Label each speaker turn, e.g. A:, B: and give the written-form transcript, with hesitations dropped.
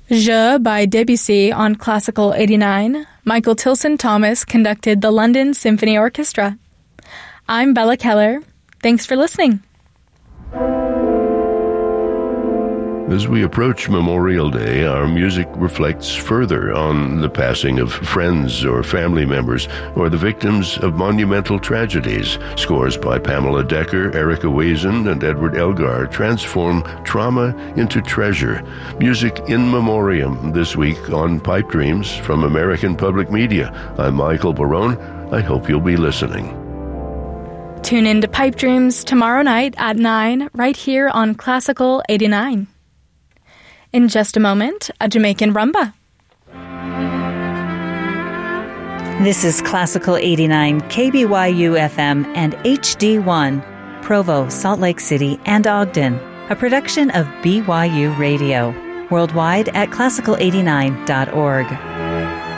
A: Je by Debussy on Classical 89. Michael Tilson Thomas conducted the London Symphony Orchestra. I'm Bella Keller. Thanks for listening.
B: As we approach Memorial Day, our music reflects further on the passing of friends or family members or the victims of monumental tragedies. Scores by Pamela Decker, Erica Wazen, and Edward Elgar transform trauma into treasure. Music in memoriam this week on Pipe Dreams from American Public Media. I'm Michael Barone. I hope you'll be listening.
A: Tune in to Pipe Dreams tomorrow night at 9 right here on Classical 89. In just a moment, a Jamaican rumba.
C: This is Classical 89, KBYU FM and HD1, Provo, Salt Lake City, and Ogden, a production of BYU Radio, worldwide at classical89.org.